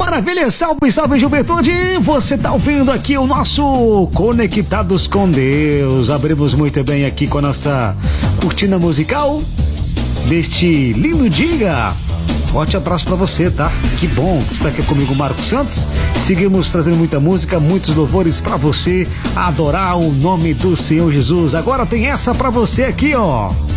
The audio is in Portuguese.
Maravilha, salve, salve juventude! Você tá ouvindo aqui o nosso Conectados com Deus. Abrimos muito bem aqui com a nossa cortina musical deste lindo dia. Forte abraço pra você, tá? Que bom que está aqui comigo, Marcos Santos. Seguimos trazendo muita música, muitos louvores pra você adorar o nome do Senhor Jesus. Agora tem essa pra você aqui, ó.